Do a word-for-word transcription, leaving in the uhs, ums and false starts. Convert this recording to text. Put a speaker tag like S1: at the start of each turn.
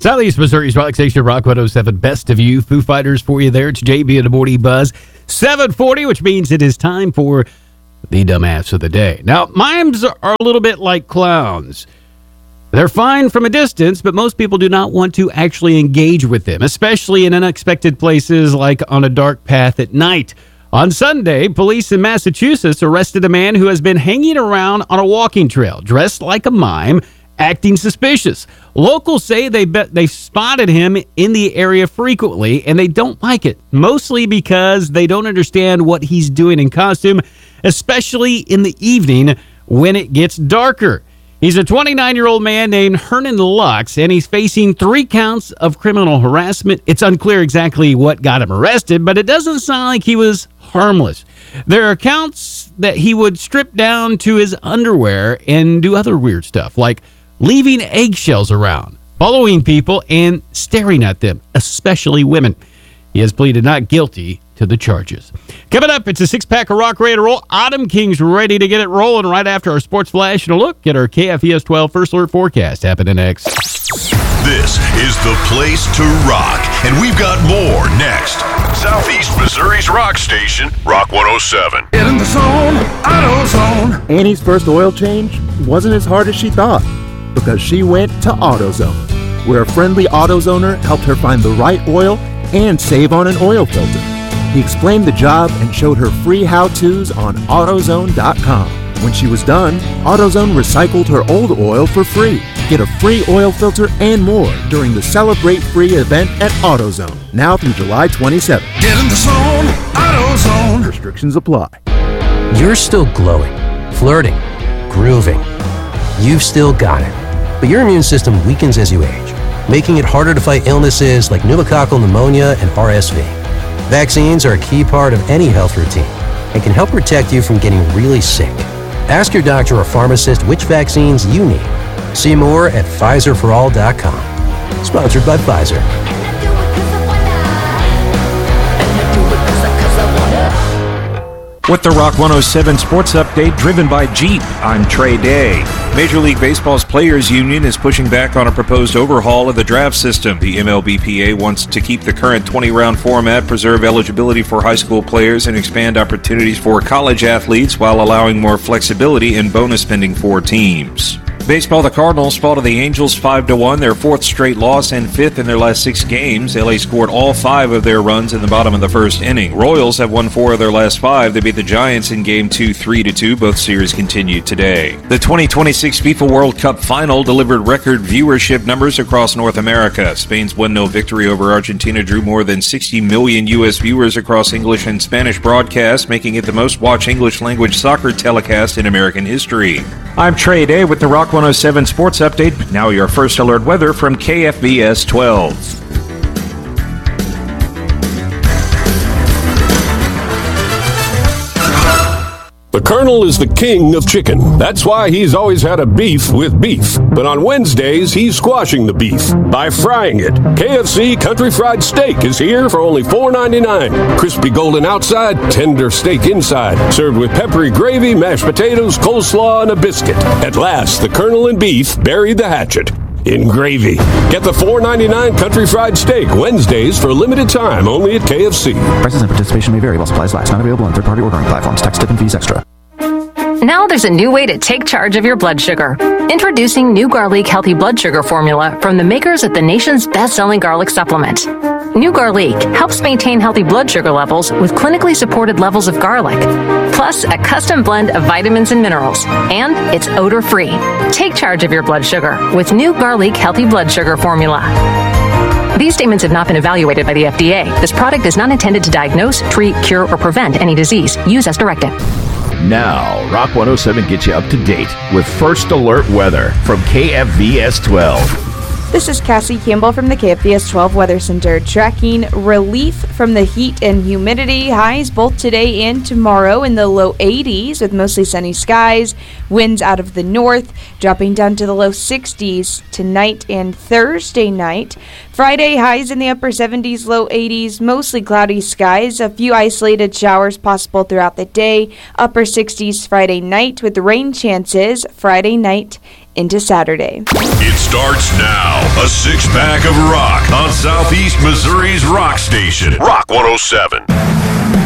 S1: Southeast Missouri's Rock Station, Rock one oh seven. Best of You. Foo Fighters for you there. It's J B in the Morning Buzz. seven forty, which means it is time for the dumbass of the day. Now, mimes are a little bit like clowns. They're fine from a distance, but most people do not want to actually engage with them, especially in unexpected places like on a dark path at night. On Sunday, police in Massachusetts arrested a man who has been hanging around on a walking trail, dressed like a mime, acting suspicious. Locals say they bet they spotted him in the area frequently, and they don't like it, mostly because they don't understand what he's doing in costume, especially in the evening when it gets darker. He's a twenty-nine-year-old man named Hernan Lux, and he's facing three counts of criminal harassment. It's unclear exactly what got him arrested, but it doesn't sound like he was harmless. There are accounts that he would strip down to his underwear and do other weird stuff, like leaving eggshells around, following people, and staring at them, especially women. He has pleaded not guilty to the charges. Coming up, it's a six-pack of rock ready to roll. Autumn King's ready to get it rolling right after our sports flash and a look at our K F E S twelve First Alert forecast happening next.
S2: This is the place to rock, and we've got more next. Southeast Missouri's rock station, Rock one oh seven.
S3: Get in the zone, AutoZone.
S4: Annie's first oil change wasn't as hard as she thought because she went to AutoZone, where a friendly AutoZoner helped her find the right oil and save on an oil filter. He explained the job and showed her free how-tos on AutoZone dot com. When she was done, AutoZone recycled her old oil for free. Get a free oil filter and more during the Celebrate Free event at AutoZone, now through July twenty-seventh.
S3: Get in the zone, AutoZone.
S4: Restrictions apply.
S5: You're still glowing, flirting, grooving. You've still got it. But your immune system weakens as you age, making it harder to fight illnesses like pneumococcal pneumonia and R S V. Vaccines are a key part of any health routine and can help protect you from getting really sick. Ask your doctor or pharmacist which vaccines you need. See more at Pfizer for all dot com. Sponsored by Pfizer.
S6: With the Rock one oh seven Sports Update driven by Jeep, I'm Trey Day. Major League Baseball's Players Union is pushing back on a proposed overhaul of the draft system. The M L B P A wants to keep the current twenty-round format, preserve eligibility for high school players, and expand opportunities for college athletes while allowing more flexibility in bonus spending for teams. Baseball, the Cardinals fall to the Angels five to one, their fourth straight loss and fifth in their last six games. L A scored all five of their runs in the bottom of the first inning. Royals have won four of their last five. They beat the Giants in game two, three to two. Both series continued today. The twenty twenty-six FIFA World Cup final delivered record viewership numbers across North America. Spain's one nil victory over Argentina drew more than sixty million U S viewers across English and Spanish broadcasts, making it the most watched English-language soccer telecast in American history. I'm Trey Day with the Rock one oh seven Sports Update. Now your First Alert weather from K F B S twelve.
S7: The Colonel is the king of chicken. That's why he's always had a beef with beef. But on Wednesdays, he's squashing the beef by frying it. K F C Country Fried Steak is here for only four ninety-nine. Crispy golden outside, tender steak inside. Served with peppery gravy, mashed potatoes, coleslaw, and a biscuit. At last, the Colonel and beef buried the hatchet in gravy. Get the four ninety-nine Country Fried Steak Wednesdays for a limited time only at K F C.
S8: Prices and participation may vary while supplies last. Not available on third-party ordering platforms. Tax, tip, and fees extra.
S9: Now there's a new way to take charge of your blood sugar. Introducing New Garlic Healthy Blood Sugar Formula from the makers of the nation's best-selling garlic supplement. New Garlic helps maintain healthy blood sugar levels with clinically supported levels of garlic, plus a custom blend of vitamins and minerals, and it's odor-free. Take charge of your blood sugar with New Garlic Healthy Blood Sugar Formula. These statements have not been evaluated by the F D A. This product is not intended to diagnose, treat, cure, or prevent any disease. Use as directed.
S10: Now, Rock one oh seven gets you up to date with First Alert weather from K F V S twelve.
S11: This is Cassie Campbell from the K F V S twelve Weather Center, tracking relief from the heat and humidity. Highs both today and tomorrow in the low eighties with mostly sunny skies. Winds out of the north, dropping down to the low sixties tonight and Thursday night. Friday, highs in the upper seventies, low eighties, mostly cloudy skies. A few isolated showers possible throughout the day. Upper sixties Friday night with rain chances Friday night into Saturday.
S2: It starts now. A six-pack of rock on Southeast Missouri's rock station, Rock one oh seven.